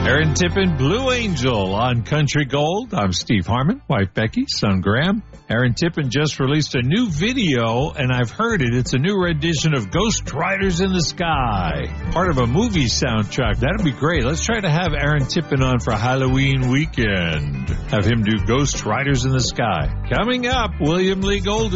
Aaron Tippin, Blue Angel on Country Gold. I'm Steve Harmon, wife Becky, son Graham. Aaron Tippin just released a new video, and I've heard it. It's a new rendition of Ghost Riders in the Sky, part of a movie soundtrack. That'd be great. Let's try to have Aaron Tippin on for Halloween weekend. Have him do Ghost Riders in the Sky. Coming up, William Lee Golden.